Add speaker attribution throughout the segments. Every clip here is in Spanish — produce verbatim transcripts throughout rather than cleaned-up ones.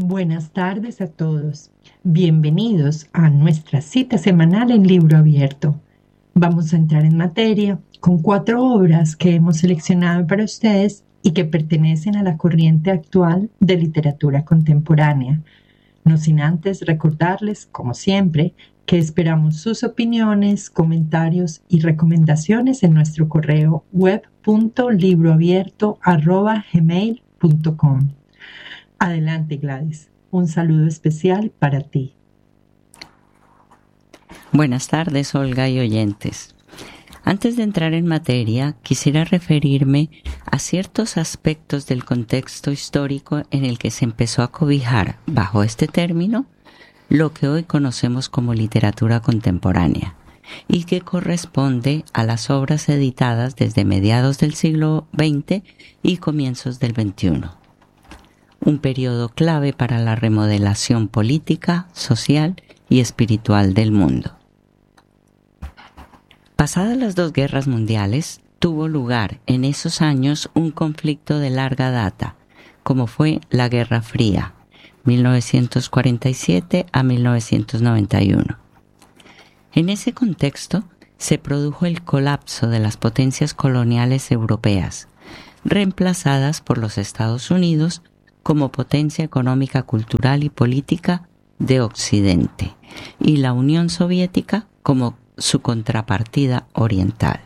Speaker 1: Buenas tardes a todos. Bienvenidos a nuestra cita semanal en Libro Abierto. Vamos a entrar en materia con cuatro obras que hemos seleccionado para ustedes y que pertenecen a la corriente actual de literatura contemporánea. No sin antes recordarles, como siempre, que esperamos sus opiniones, comentarios y recomendaciones en nuestro correo web punto libroabierto arroba gmail punto com. Adelante, Gladys. Un saludo especial para ti.
Speaker 2: Buenas tardes, Olga y oyentes. Antes de entrar en materia, quisiera referirme a ciertos aspectos del contexto histórico en el que se empezó a cobijar, bajo este término, lo que hoy conocemos como literatura contemporánea, y que corresponde a las obras editadas desde mediados del siglo veinte y comienzos del veintiuno. Un periodo clave para la remodelación política, social y espiritual del mundo. Pasadas las dos guerras mundiales, tuvo lugar en esos años un conflicto de larga data, como fue la Guerra Fría, mil novecientos cuarenta y siete a mil novecientos noventa y uno. En ese contexto se produjo el colapso de las potencias coloniales europeas, reemplazadas por los Estados Unidos como potencia económica, cultural y política de Occidente, y la Unión Soviética como su contrapartida oriental.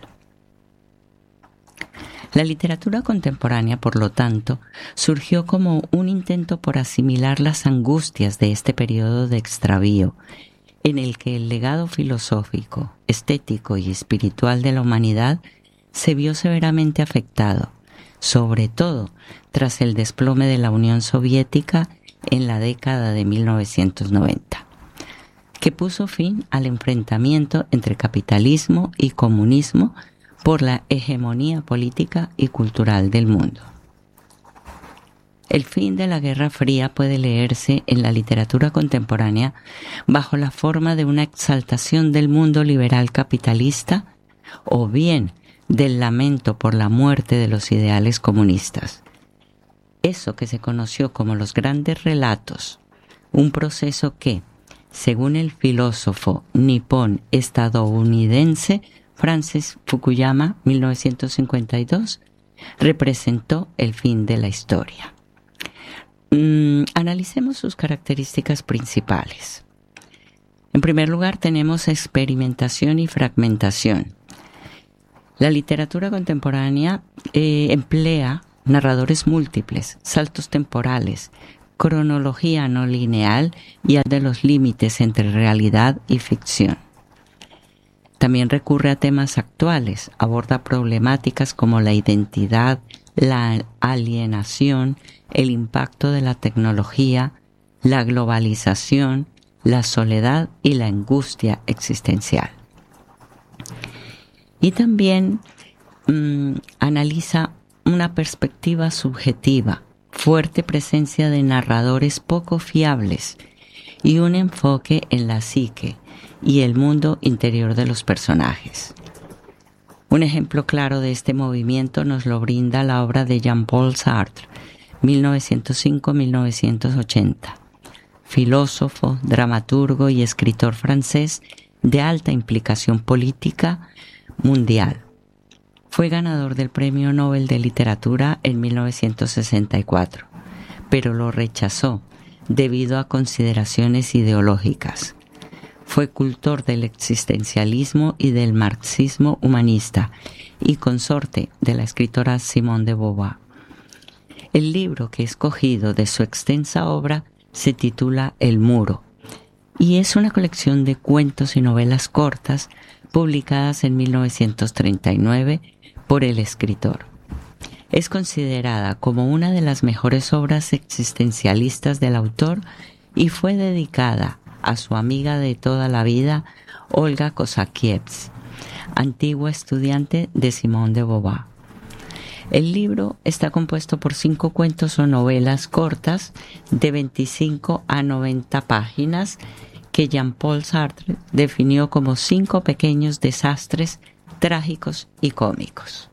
Speaker 2: La literatura contemporánea, por lo tanto, surgió como un intento por asimilar las angustias de este periodo de extravío, en el que el legado filosófico, estético y espiritual de la humanidad se vio severamente afectado, sobre todo tras el desplome de la Unión Soviética en la década de mil novecientos noventa. Que puso fin al enfrentamiento entre capitalismo y comunismo por la hegemonía política y cultural del mundo. El fin de la Guerra Fría puede leerse en la literatura contemporánea bajo la forma de una exaltación del mundo liberal capitalista o bien del lamento por la muerte de los ideales comunistas. Eso que se conoció como los grandes relatos, un proceso que, según el filósofo nipón estadounidense Francis Fukuyama, mil novecientos cincuenta y dos, representó el fin de la historia. Mm, analicemos sus características principales. En primer lugar, tenemos experimentación y fragmentación. La literatura contemporánea eh, emplea narradores múltiples, saltos temporales, cronología no lineal y de los límites entre realidad y ficción. También recurre a temas actuales, aborda problemáticas como la identidad, la alienación, el impacto de la tecnología, la globalización, la soledad y la angustia existencial. Y también mmm, analiza una perspectiva subjetiva, fuerte presencia de narradores poco fiables y un enfoque en la psique y el mundo interior de los personajes. Un ejemplo claro de este movimiento nos lo brinda la obra de Jean-Paul Sartre, mil novecientos cinco a mil novecientos ochenta, filósofo, dramaturgo y escritor francés de alta implicación política mundial. Fue ganador del Premio Nobel de Literatura en mil novecientos sesenta y cuatro, pero lo rechazó debido a consideraciones ideológicas. Fue cultor del existencialismo y del marxismo humanista y consorte de la escritora Simone de Beauvoir. El libro que he escogido de su extensa obra se titula El Muro y es una colección de cuentos y novelas cortas publicadas en mil novecientos treinta y nueve por el escritor. Es considerada como una de las mejores obras existencialistas del autor y fue dedicada a su amiga de toda la vida, Olga Kosakiewicz, antigua estudiante de Simone de Beauvoir. El libro está compuesto por cinco cuentos o novelas cortas de veinticinco a noventa páginas que Jean-Paul Sartre definió como cinco pequeños desastres trágicos y cómicos.